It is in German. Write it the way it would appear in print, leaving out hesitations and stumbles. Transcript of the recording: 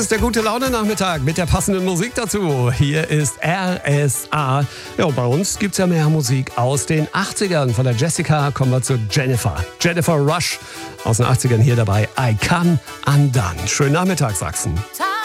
Das ist der Gute-Laune-Nachmittag mit der passenden Musik dazu. Hier ist RSA. Ja, und bei uns gibt es ja mehr Musik aus den 80ern. Von der Jessica kommen wir zu Jennifer. Jennifer Rush aus den 80ern hier dabei. I Come Undone. Schönen Nachmittag, Sachsen.